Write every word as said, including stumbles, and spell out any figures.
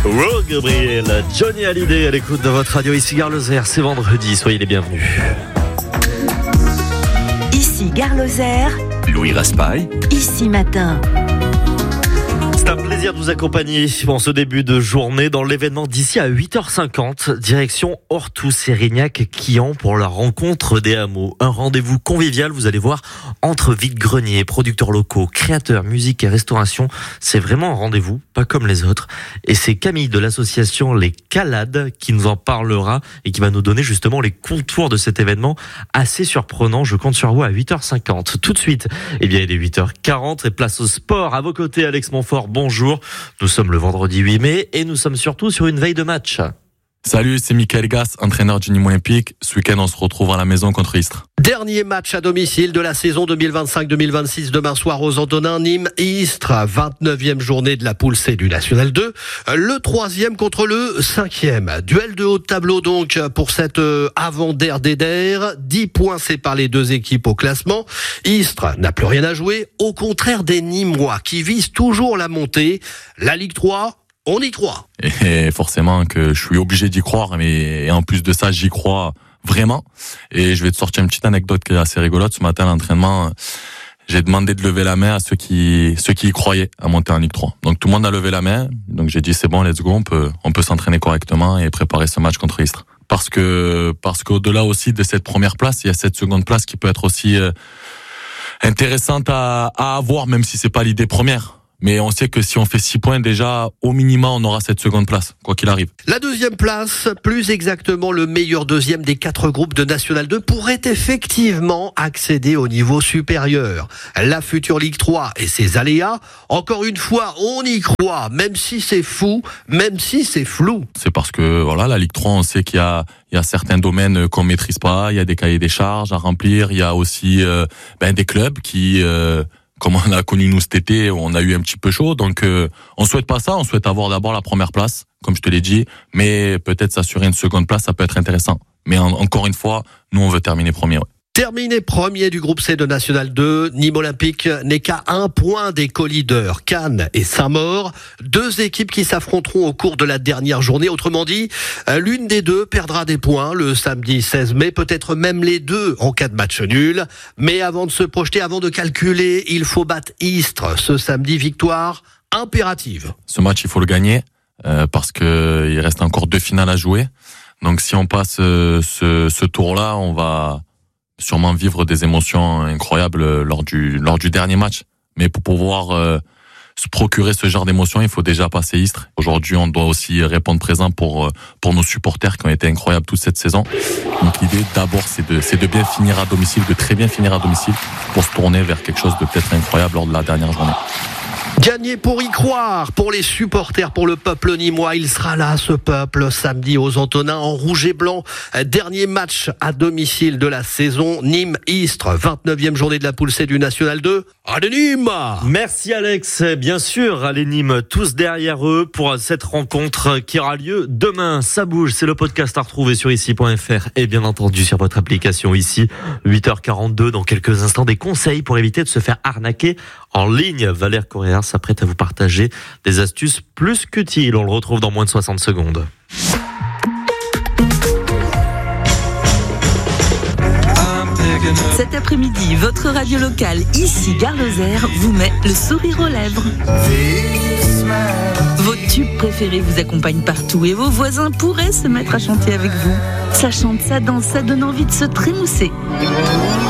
Oh Gabriel, Johnny Hallyday à l'écoute de votre radio. Ici Gare Lozère, c'est vendredi, soyez les bienvenus. Ici Gare Lozère, Louis Raspail. Ici Matin. C'est un plaisir de vous accompagner en ce début de journée dans l'événement d'ici à huit heures cinquante. Direction Orthous-Sérignac-Quillan pour la rencontre des hameaux. Un rendez-vous convivial, vous allez voir, entre vide-greniers, producteurs locaux, créateurs, musique et restauration. C'est vraiment un rendez-vous, pas comme les autres. Et c'est Camille de l'association Les Calades qui nous en parlera et qui va nous donner justement les contours de cet événement assez surprenant. Je compte sur vous à huit heures cinquante. Tout de suite, eh bien, il est huit heures quarante et place au sport. À vos côtés, Alex Montfort. Bonjour, nous sommes le vendredi huit mai et nous sommes surtout sur une veille de match. Salut, c'est Michael Gass, entraîneur du Nîmes Olympique. Ce week-end, on se retrouve à la maison contre Istres. Dernier match à domicile de la saison deux mille vingt-cinq deux mille vingt-six, demain soir aux Antonins, Nîmes-Istres, vingt-neuvième journée de la poule C du National deux, le troisième contre le cinquième. Duel de haut de tableau donc pour cette avant-der d'Eder, dix points séparent les deux équipes au classement. Istres n'a plus rien à jouer, au contraire des Nîmois qui visent toujours la montée. La Ligue trois, on y croit. Et forcément que je suis obligé d'y croire, mais en plus de ça, j'y crois vraiment. Et je vais te sortir une petite anecdote qui est assez rigolote. Ce matin, à l'entraînement, j'ai demandé de lever la main à ceux qui, ceux qui y croyaient à monter en Ligue trois. Donc tout le monde a levé la main. Donc j'ai dit c'est bon, let's go, on peut, on peut s'entraîner correctement et préparer ce match contre Istres. Parce que, parce qu'au-delà aussi de cette première place, il y a cette seconde place qui peut être aussi euh, intéressante à, à avoir, même si c'est pas l'idée première. Mais on sait que si on fait six points, déjà, au minimum, on aura cette seconde place, quoi qu'il arrive. La deuxième place, plus exactement le meilleur deuxième des quatre groupes de National deux, pourrait effectivement accéder au niveau supérieur. La future Ligue trois et ses aléas, encore une fois, on y croit, même si c'est fou, même si c'est flou. C'est parce que, voilà, la Ligue trois, on sait qu'il y a, il y a certains domaines qu'on maîtrise pas, il y a des cahiers des charges à remplir, il y a aussi, euh, ben, des clubs qui, euh, comme on l'a connu nous cet été, on a eu un petit peu chaud, donc euh, on souhaite pas ça, on souhaite avoir d'abord la première place, comme je te l'ai dit, mais peut-être s'assurer une seconde place, ça peut être intéressant. Mais en, encore une fois, nous on veut terminer premier. Ouais. Terminé premier du groupe C de National deux, Nîmes Olympique n'est qu'à un point des co-leaders, Cannes et Saint-Maur, deux équipes qui s'affronteront au cours de la dernière journée. Autrement dit, l'une des deux perdra des points le samedi seize mai, peut-être même les deux en cas de match nul. Mais avant de se projeter, avant de calculer, il faut battre Istres ce samedi, victoire impérative. Ce match, il faut le gagner euh, parce que il reste encore deux finales à jouer. Donc si on passe euh, ce, ce tour-là, on va sûrement vivre des émotions incroyables lors du lors du dernier match. Mais pour pouvoir euh, se procurer ce genre d'émotions, il faut déjà passer Istres. Aujourd'hui, on doit aussi répondre présent pour pour nos supporters qui ont été incroyables toute cette saison. Donc l'idée d'abord, c'est de c'est de bien finir à domicile, de très bien finir à domicile pour se tourner vers quelque chose de peut-être incroyable lors de la dernière journée. Gagner pour y croire, pour les supporters, pour le peuple nîmois. Il sera là, ce peuple, samedi aux Antonins, en rouge et blanc. Dernier match à domicile de la saison. Nîmes-Istres, vingt-neuvième journée de la poule C du National deux. Allez Nîmes! Merci Alex. Bien sûr, allez Nîmes, tous derrière eux pour cette rencontre qui aura lieu demain. Ça bouge, c'est le podcast à retrouver sur ici point f r et bien entendu sur votre application ici. huit heures quarante-deux, dans quelques instants, des conseils pour éviter de se faire arnaquer en ligne. Valère Correa s'apprête à vous partager des astuces plus qu'utiles. On le retrouve dans moins de soixante secondes. Cet après-midi, votre radio locale, ici Gare Lozère, vous met le sourire aux lèvres. Vos tubes préférés vous accompagnent partout et vos voisins pourraient se mettre à chanter avec vous. Ça chante, ça danse, ça donne envie de se trémousser.